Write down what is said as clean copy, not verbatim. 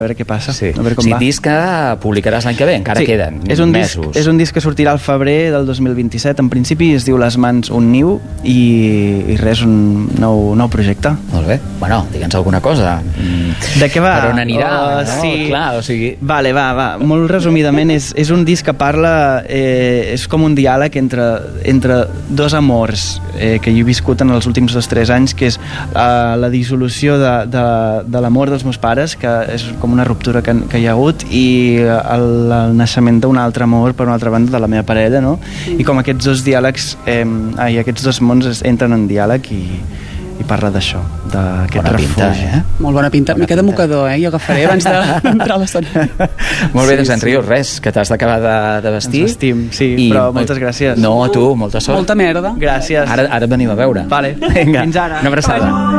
A veure què passa, Sí. a veure com va. Disc que publicaràs l'any que ve, encara queden mesos. És un disc que sortirà al febrer del 2027, en principi es diu Les mans un niu i res, un nou projecte. Molt bé, bueno, digue'ns alguna cosa. De què va? Per on anirà? No? Sí. Clar, o sigui... Vale, va, molt resumidament és un disc que parla, és com un diàleg entre dos amors que jo he viscut en els últims 2-3 anys, que és la dissolució de l'amor dels meus pares, que és com una ruptura que hi ha hagut, i el naixement d'un altre amor per una altra banda de la meva parella, no? I com aquests dos diàlegs aquests dos mons entren en diàleg i parla d'això, d'aquest refugi. Pinta, Molt bona pinta. M'he quedat mocador, jo agafaré abans d'entrar a l'estona. Molt bé, doncs en Rius, res, que t'has d'acabar de vestir. Ens vestim, sí, però moltes gràcies. No, a tu, molta sort. Molta merda. Gràcies. Ara et venim a veure. Vale, Vinga, fins ara. una abraçada.